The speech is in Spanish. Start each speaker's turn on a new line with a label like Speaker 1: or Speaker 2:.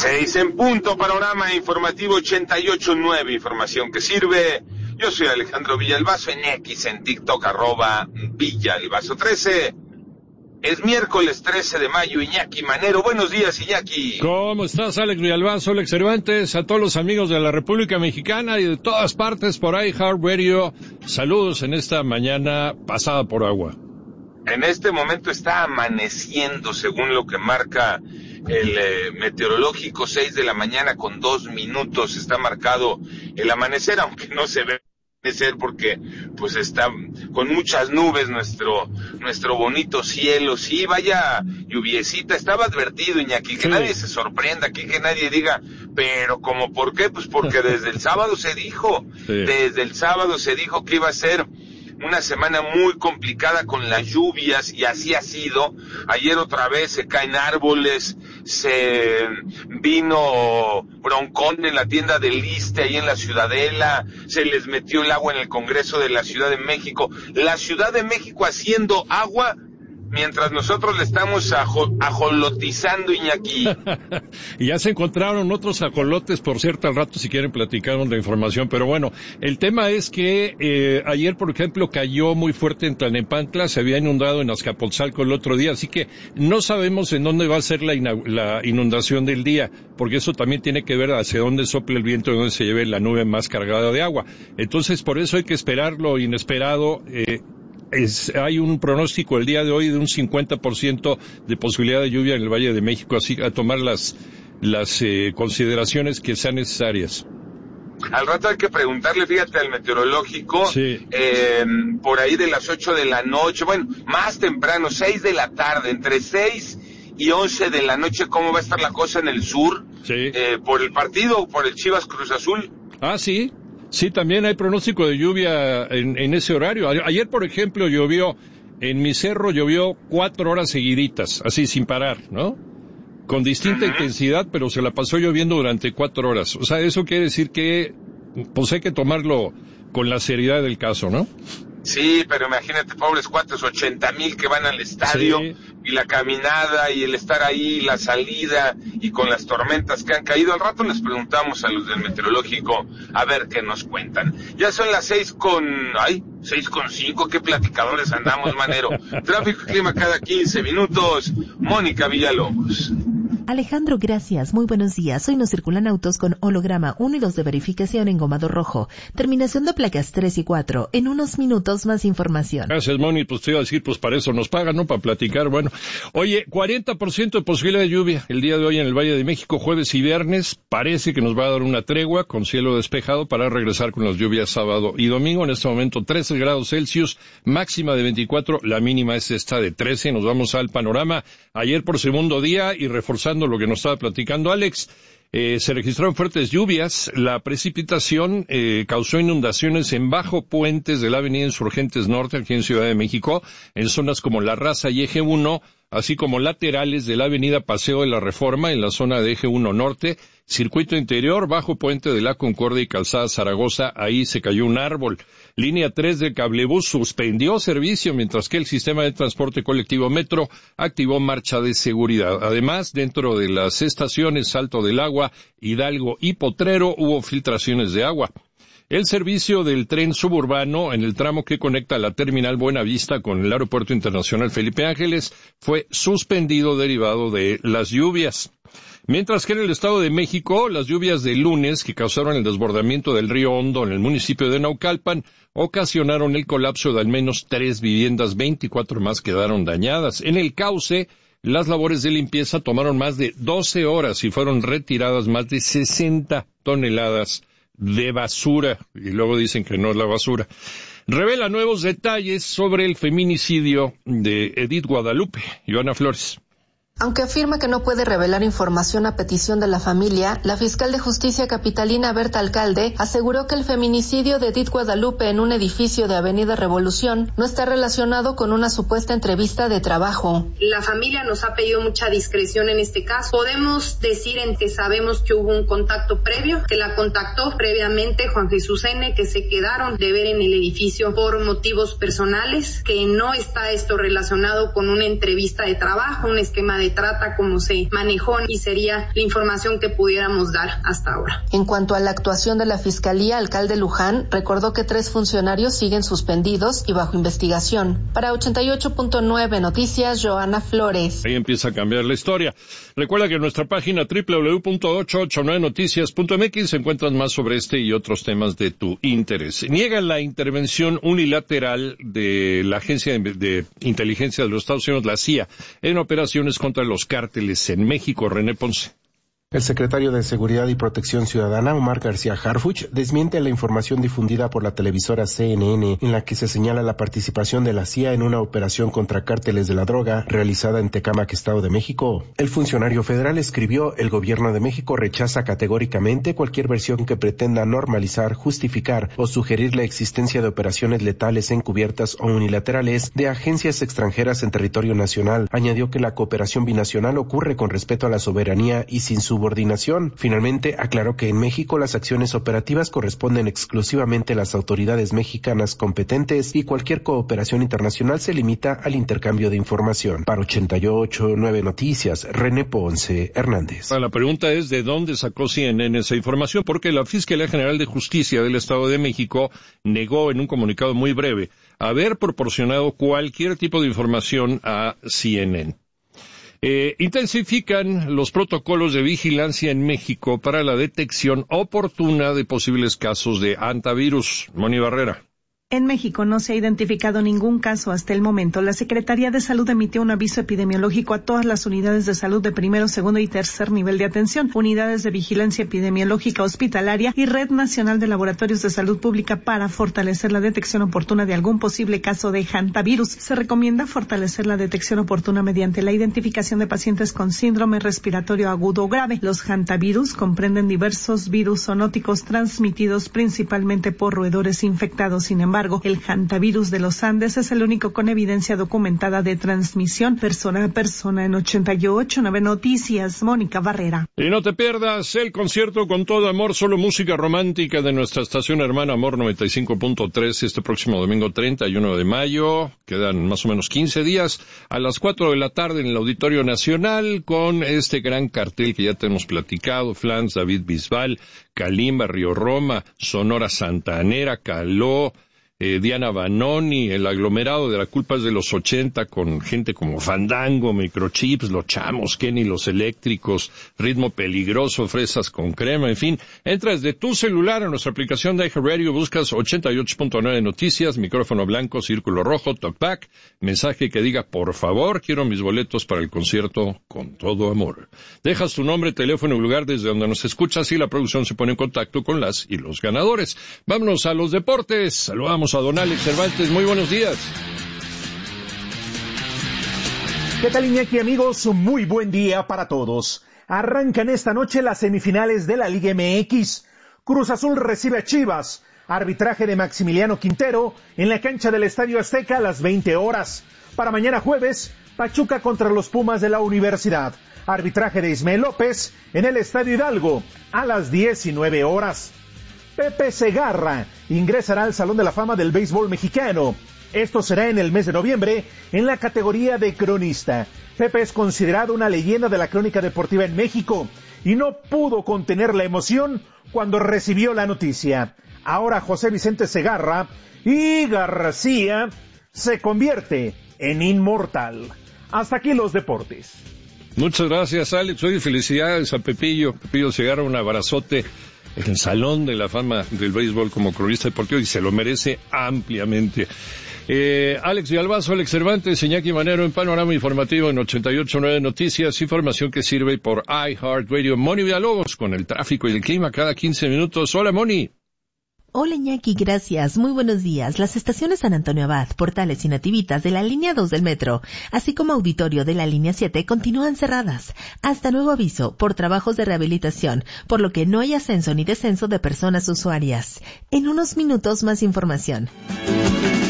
Speaker 1: 6 en punto, panorama informativo 88.9, información que sirve. Yo soy Alejandro Villalbazo, en X, en TikTok, @Villalbazo13. Es miércoles 13 de mayo, Iñaki Manero. Buenos días, Iñaki.
Speaker 2: ¿Cómo estás, Alex Villalbazo, Alex Cervantes? A todos los amigos de la República Mexicana y de todas partes por ahí, Heart Radio. Saludos en esta mañana pasada por agua.
Speaker 1: En este momento está amaneciendo, según lo que marca el meteorológico, 6 de la mañana con 2 minutos está marcado el amanecer, aunque no se ve amanecer porque pues está con muchas nubes nuestro bonito cielo. Sí, vaya lluviecita, estaba advertido, Iñaki, que sí. Nadie se sorprenda, que nadie diga, pero ¿cómo por qué? Pues porque desde el sábado se dijo, desde el sábado se dijo que iba a ser una semana muy complicada con las lluvias, y así ha sido. Ayer otra vez se caen árboles, se vino broncón en la tienda del Iste, ahí en la Ciudadela, se les metió el agua en el Congreso de la Ciudad de México. La Ciudad de México haciendo agua mientras nosotros le estamos ajolotizando, Iñaki.
Speaker 2: Y ya se encontraron otros ajolotes, por cierto, al rato si quieren platicar de información, pero bueno, el tema es que ayer, por ejemplo, cayó muy fuerte en Tlalnepantla, se había inundado en Azcapotzalco el otro día, así que no sabemos en dónde va a ser la inundación del día, porque eso también tiene que ver hacia dónde sople el viento y dónde se lleve la nube más cargada de agua. Entonces, por eso hay que esperar lo inesperado. Hay un pronóstico el día de hoy de un 50% de posibilidad de lluvia en el Valle de México, así a tomar las consideraciones que sean necesarias.
Speaker 1: Al rato hay que preguntarle, fíjate, al meteorológico, sí. Por ahí de las 8 de la noche, bueno, más temprano, 6 de la tarde, entre 6 y 11 de la noche, cómo va a estar la cosa en el sur, sí. Por el partido, por el Chivas Cruz Azul.
Speaker 2: Ah, sí. Sí, también hay pronóstico de lluvia en ese horario. Ayer, por ejemplo, llovió, en mi cerro llovió 4 horas seguiditas, así sin parar, ¿no? Con distinta intensidad, pero se la pasó lloviendo durante 4 horas. O sea, eso quiere decir que, pues hay que tomarlo con la seriedad del caso, ¿no?
Speaker 1: Sí, pero imagínate, pobres cuates, 80,000 que van al estadio, sí. Y la caminada, y el estar ahí, la salida, y con las tormentas que han caído. Al rato les preguntamos a los del meteorológico a ver qué nos cuentan. Ya son las 6:05, qué platicadores andamos, Manero. Tráfico y clima cada 15 minutos. Mónica Villalobos.
Speaker 3: Alejandro, gracias. Muy buenos días. Hoy nos circulan autos con holograma 1 y 2 de verificación en gomado rojo. Terminación de placas 3 y 4. En unos minutos más información.
Speaker 2: Gracias, Moni. Pues te iba a decir, pues para eso nos pagan, ¿no? Para platicar. Bueno, oye, 40% de posibilidad de lluvia el día de hoy en el Valle de México, jueves y viernes. Parece que nos va a dar una tregua con cielo despejado para regresar con las lluvias sábado y domingo. En este momento 13 grados Celsius, máxima de 24, la mínima es esta de 13. Nos vamos al panorama. Ayer por segundo día y reforzando lo que nos estaba platicando Alex, se registraron fuertes lluvias. La precipitación causó inundaciones en bajo puentes de la avenida Insurgentes Norte, aquí en Ciudad de México, en zonas como La Raza y Eje 1, así como laterales de la avenida Paseo de la Reforma, en la zona de Eje 1 Norte, circuito interior, bajo puente de la Concordia y calzada Zaragoza, ahí se cayó un árbol. Línea 3 del cablebús suspendió servicio, mientras que el sistema de transporte colectivo Metro activó marcha de seguridad. Además, dentro de las estaciones Salto del Agua, Hidalgo y Potrero hubo filtraciones de agua. El servicio del tren suburbano en el tramo que conecta la terminal Buenavista con el Aeropuerto Internacional Felipe Ángeles fue suspendido derivado de las lluvias. Mientras que en el Estado de México, las lluvias de lunes que causaron el desbordamiento del río Hondo en el municipio de Naucalpan ocasionaron el colapso de al menos 3 viviendas, 24 más quedaron dañadas. En el cauce, las labores de limpieza tomaron más de 12 horas y fueron retiradas más de 60 toneladas de basura, y luego dicen que no es la basura. Revela nuevos detalles sobre el feminicidio de Edith Guadalupe. Ivana Flores.
Speaker 4: Aunque afirma que no puede revelar información a petición de la familia, la fiscal de justicia capitalina Berta Alcalde aseguró que el feminicidio de Edith Guadalupe en un edificio de Avenida Revolución no está relacionado con una supuesta entrevista de trabajo.
Speaker 5: La familia nos ha pedido mucha discreción en este caso. Podemos decir en que sabemos que hubo un contacto previo, que la contactó previamente Juan Jesús N., que se quedaron de ver en el edificio por motivos personales, que no está esto relacionado con una entrevista de trabajo, un esquema de retrata cómo se manejó y sería la información que pudiéramos dar hasta ahora.
Speaker 4: En cuanto a la actuación de la Fiscalía, alcalde Luján recordó que 3 funcionarios siguen suspendidos y bajo investigación. Para 88.9 Noticias, Joana Flores.
Speaker 2: Ahí empieza a cambiar la historia. Recuerda que en nuestra página www.889noticias.mx encuentras más sobre este y otros temas de tu interés. Niegan la intervención unilateral de la Agencia de Inteligencia de los Estados Unidos, la CIA, en operaciones contra los cárteles en México. René Ponce.
Speaker 6: El secretario de Seguridad y Protección Ciudadana, Omar García Harfuch, desmiente la información difundida por la televisora CNN en la que se señala la participación de la CIA en una operación contra cárteles de la droga realizada en Tecámac, Estado de México. El funcionario federal escribió: el gobierno de México rechaza categóricamente cualquier versión que pretenda normalizar, justificar o sugerir la existencia de operaciones letales encubiertas o unilaterales de agencias extranjeras en territorio nacional. Añadió que la cooperación binacional ocurre con respeto a la soberanía y sin subordinación. Finalmente, aclaró que en México las acciones operativas corresponden exclusivamente a las autoridades mexicanas competentes y cualquier cooperación internacional se limita al intercambio de información. Para 88.9 Noticias, René Ponce Hernández.
Speaker 2: La pregunta es ¿de dónde sacó CNN esa información? Porque la Fiscalía General de Justicia del Estado de México negó en un comunicado muy breve haber proporcionado cualquier tipo de información a CNN. Intensifican los protocolos de vigilancia en México para la detección oportuna de posibles casos de hantavirus. Moni Barrera.
Speaker 7: En México no se ha identificado ningún caso hasta el momento. La Secretaría de Salud emitió un aviso epidemiológico a todas las unidades de salud de primero, segundo y tercer nivel de atención, unidades de vigilancia epidemiológica hospitalaria y Red Nacional de Laboratorios de Salud Pública para fortalecer la detección oportuna de algún posible caso de hantavirus. Se recomienda fortalecer la detección oportuna mediante la identificación de pacientes con síndrome respiratorio agudo o grave. Los hantavirus comprenden diversos virus zoonóticos transmitidos principalmente por roedores infectados. Sin embargo, el hantavirus de los Andes es el único con evidencia documentada de transmisión persona a persona. En 88.9 Noticias, Mónica Barrera.
Speaker 2: Y no te pierdas el concierto Con Todo Amor, solo música romántica de nuestra estación hermana Amor 95.3 este próximo domingo 31 de mayo. Quedan más o menos 15 días a las 4 de la tarde en el Auditorio Nacional con este gran cartel que ya te hemos platicado: Flans, David Bisbal, Kalimba, Río Roma, Sonora Santanera, Caló, Diana Banoni, el aglomerado de La Culpa es de los 80 con gente como Fandango, Microchips, Los Chamos, Kenny, Los Eléctricos, Ritmo Peligroso, Fresas con Crema, en fin. Entra desde tu celular a nuestra aplicación de iHeartRadio, buscas 88.9 Noticias, micrófono blanco, círculo rojo, talkback, mensaje que diga: por favor, quiero mis boletos para el concierto Con Todo Amor. Dejas tu nombre, teléfono y lugar desde donde nos escuchas y la producción se pone en contacto con las y los ganadores. Vámonos a los deportes. Saludamos a don Alex Cervantes. Muy buenos días.
Speaker 8: ¿Qué tal, Iñaki, amigos? Muy buen día para todos. Arrancan esta noche las semifinales de la Liga MX. Cruz Azul recibe a Chivas. Arbitraje de Maximiliano Quintero en la cancha del Estadio Azteca a las 20 horas. Para mañana jueves, Pachuca contra los Pumas de la Universidad. Arbitraje de Ismael López en el Estadio Hidalgo a las 19 horas. Pepe Segarra ingresará al Salón de la Fama del Béisbol Mexicano. Esto será en el mes de noviembre en la categoría de cronista. Pepe es considerado una leyenda de la crónica deportiva en México y no pudo contener la emoción cuando recibió la noticia. Ahora José Vicente Segarra y García se convierte en inmortal. Hasta aquí los deportes.
Speaker 2: Muchas gracias, Alex. Oye, felicidades a Pepillo Segarra, un abrazote en el Salón de la Fama del Béisbol como cronista deportivo y se lo merece ampliamente. Alex Villalbazo, Alex Cervantes, Iñaki Manero en Panorama Informativo en 88.9 Noticias, información que sirve por iHeartRadio. Moni Villalobos con el tráfico y el clima cada 15 minutos. Hola, Moni.
Speaker 3: Hola, Iñaki, gracias. Muy buenos días. Las estaciones San Antonio Abad, Portales y Nativitas de la línea 2 del metro, así como Auditorio de la línea 7, continúan cerradas. Hasta nuevo aviso, por trabajos de rehabilitación, por lo que no hay ascenso ni descenso de personas usuarias. En unos minutos más información.